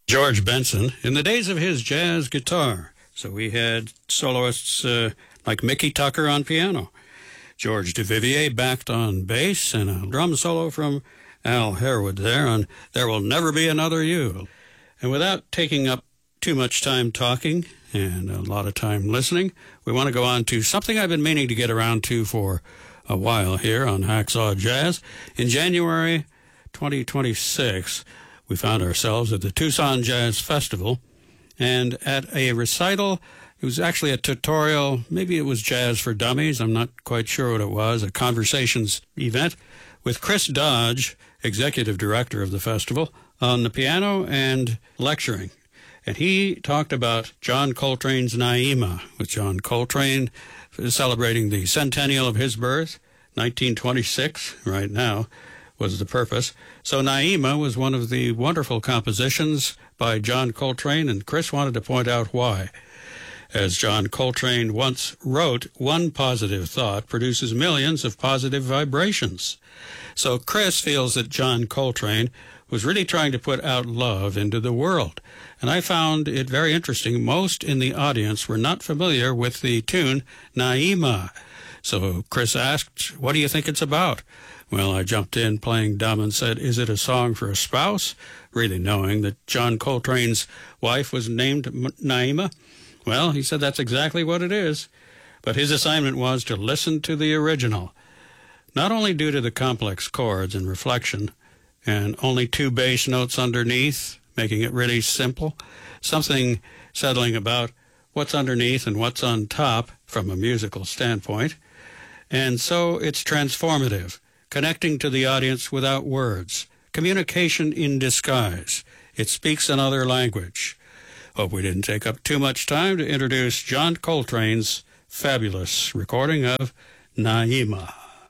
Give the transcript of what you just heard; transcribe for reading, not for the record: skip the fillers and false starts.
George Benson in the days of his jazz guitar. So we had soloists like Mickey Tucker on piano, George Duvivier backed on bass, and a drum solo from Al Harewood there on There Will Never Be Another You. And without taking up too much time talking and a lot of time listening, we want to go on to something I've been meaning to get around to for a while here on Hacksaw Jazz. In January 2026, we found ourselves at the Tucson Jazz Festival, and at a recital, it was actually a tutorial, maybe it was Jazz for Dummies, I'm not quite sure what it was, a conversations event with Chris Dodge, executive director of the festival, on the piano and lecturing. And he talked about John Coltrane's Naima, with John Coltrane celebrating the centennial of his birth, 1926, right now, was the purpose. So Naima was one of the wonderful compositions by John Coltrane, and Chris wanted to point out why. As John Coltrane once wrote, one positive thought produces millions of positive vibrations. So Chris feels that John Coltrane was really trying to put out love into the world. And I found it very interesting. Most in the audience were not familiar with the tune Naima. So Chris asked, what do you think it's about? Well, I jumped in playing dumb and said, is it a song for a spouse? Really knowing that John Coltrane's wife was named Naima. Well, he said that's exactly what it is. But his assignment was to listen to the original. Not only due to the complex chords and reflection, and only two bass notes underneath, making it really simple, something settling about what's underneath and what's on top from a musical standpoint. And so it's transformative, connecting to the audience without words, communication in disguise. It speaks another language. Hope we didn't take up too much time to introduce John Coltrane's fabulous recording of Naima.